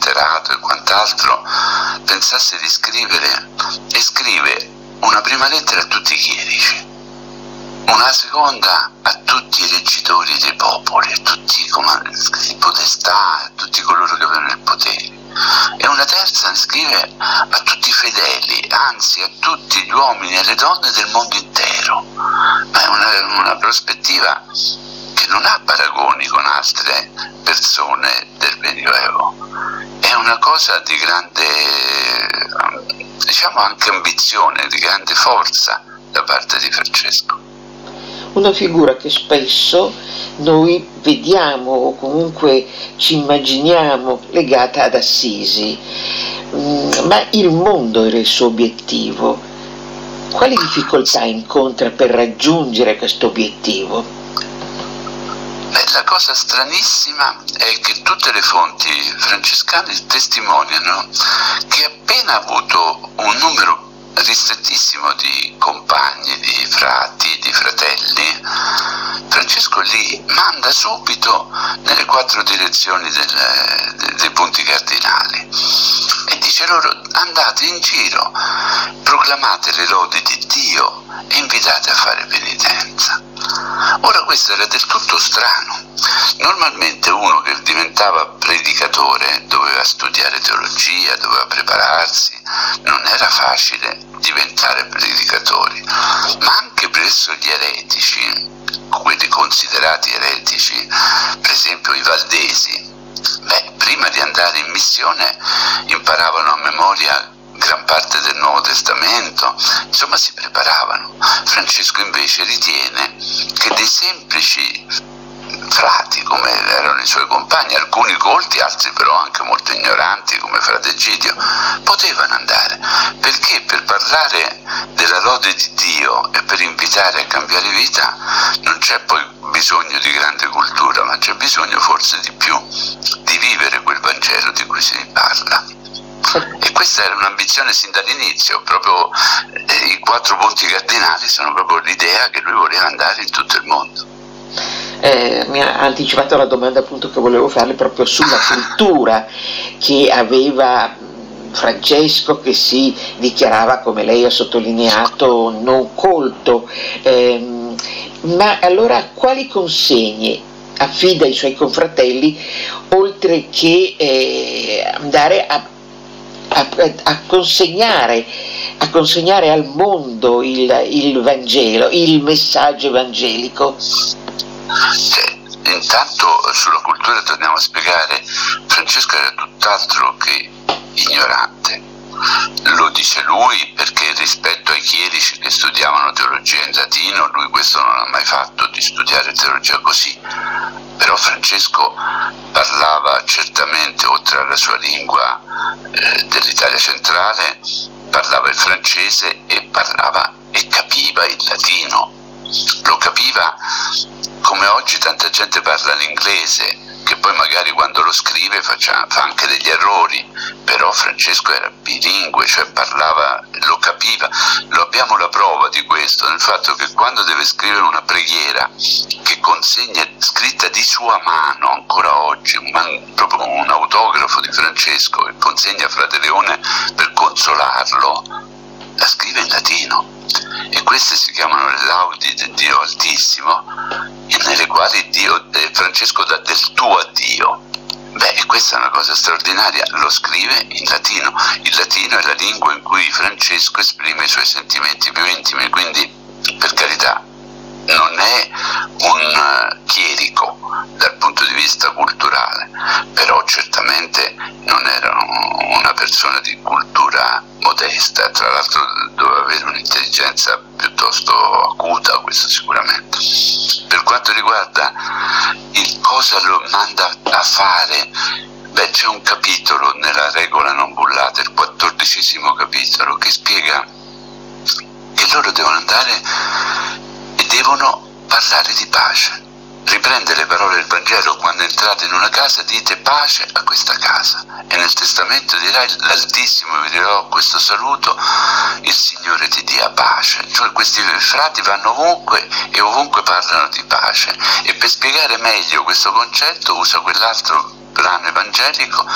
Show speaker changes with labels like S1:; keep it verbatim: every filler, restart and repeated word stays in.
S1: letterato e quant'altro, pensasse di scrivere, e scrive una prima lettera a tutti i chierici, una seconda a tutti i reggitori dei popoli, a tutti i podestà, a tutti coloro che avevano il potere, e una terza ne scrive a tutti i fedeli, anzi a tutti gli uomini e le donne del mondo intero. Ma è una, una prospettiva che non ha paragoni con altre persone del Medioevo. È una cosa di grande, diciamo anche ambizione, di grande forza da parte di Francesco.
S2: Una figura che spesso noi vediamo o comunque ci immaginiamo legata ad Assisi, ma il mondo era il suo obiettivo. Quali difficoltà incontra per raggiungere questo obiettivo?
S1: Beh, la cosa stranissima è che tutte le fonti francescane testimoniano che appena ha avuto un numero ristrettissimo di compagni, di frati, di fratelli, Francesco li manda subito nelle quattro direzioni del, dei punti cardinali e dice loro: andate in giro, proclamate le lodi di Dio e invitate a fare penitenza. Ora questo era del tutto strano. Normalmente uno che diventava predicatore doveva studiare teologia, doveva prepararsi, non era facile diventare predicatori, ma anche presso gli eretici, quelli considerati eretici, per esempio i valdesi, beh, prima di andare in missione imparavano a memoria gran parte del Nuovo Testamento, insomma si preparavano. Francesco invece ritiene che dei semplici frati, come erano i suoi compagni, alcuni colti, altri però anche molto ignoranti, come frate Egidio, potevano andare, perché per parlare della lode di Dio e per invitare a cambiare vita non c'è poi bisogno di grande cultura, ma c'è bisogno forse di più di vivere quel Vangelo di cui si parla. E questa era un'ambizione sin dall'inizio, proprio eh, i quattro punti cardinali sono proprio l'idea che lui voleva andare in tutto il mondo.
S2: Eh, mi ha anticipato la domanda appunto che volevo farle proprio sulla cultura che aveva Francesco, che si dichiarava, come lei ha sottolineato, non colto, eh, ma allora quali consegne affida ai suoi confratelli oltre che eh, andare a A, a, consegnare, a consegnare al mondo il, il Vangelo, il messaggio evangelico?
S1: Sì, intanto sulla cultura torniamo a spiegare, Francesco era tutt'altro che ignorante. Lo dice lui perché rispetto ai chierici che studiavano teologia in latino, lui questo non ha mai fatto, di studiare teologia così. Però Francesco parlava certamente, oltre alla sua lingua eh, dell'Italia centrale, parlava il francese e parlava e capiva il latino. Lo capiva come oggi tanta gente parla l'inglese, che poi magari quando lo scrive faccia, fa anche degli errori, però Francesco era bilingue, cioè parlava, lo capiva. Lo abbiamo la prova di questo nel fatto che quando deve scrivere una preghiera che consegna scritta di sua mano ancora oggi, un man, proprio un autografo di Francesco che consegna a frate Leone per consolarlo, la scrive in latino, e queste si chiamano le laudi del Dio Altissimo, nelle quali Dio, eh, Francesco dà del tuo a Dio. Beh, e questa è una cosa straordinaria, lo scrive in latino. Il latino è la lingua in cui Francesco esprime i suoi sentimenti più intimi, quindi per carità non è un chierico dal punto di vista culturale, però certamente non era una persona di cultura modesta, tra l'altro doveva avere un'intelligenza piuttosto acuta, questo sicuramente. Per quanto riguarda il cosa lo manda a fare, beh, c'è un capitolo nella regola non bullata, il quattordicesimo capitolo, che spiega che loro devono andare e devono parlare di pace. Riprende le parole del Vangelo: quando entrate in una casa dite pace a questa casa, e nel testamento dirai l'Altissimo vi dirò questo saluto, il Signore ti dia pace. Cioè questi frati vanno ovunque e ovunque parlano di pace, e per spiegare meglio questo concetto usa quell'altro brano evangelico